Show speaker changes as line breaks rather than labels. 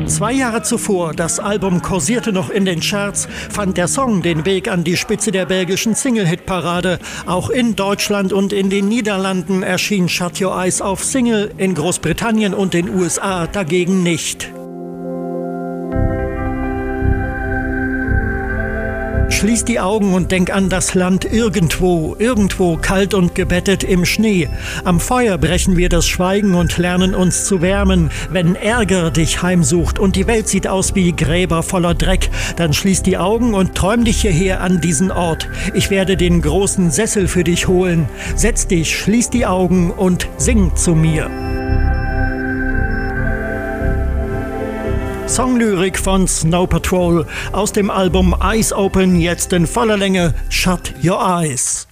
2 Jahre zuvor, das Album kursierte noch in den Charts, fand der Song den Weg an die Spitze der belgischen Single-Hit-Parade. Auch in Deutschland und in den Niederlanden erschien Shut Your Eyes auf Single, in Großbritannien und den USA dagegen nicht. Schließ die Augen und denk an das Land irgendwo, irgendwo kalt und gebettet im Schnee. Am Feuer brechen wir das Schweigen und lernen uns zu wärmen. Wenn Ärger dich heimsucht und die Welt sieht aus wie Gräber voller Dreck, dann schließ die Augen und träum dich hierher an diesen Ort. Ich werde den großen Sessel für dich holen. Setz dich, schließ die Augen und sing zu mir. Songlyrik von Snow Patrol aus dem Album Eyes Open, jetzt in voller Länge Shut Your Eyes.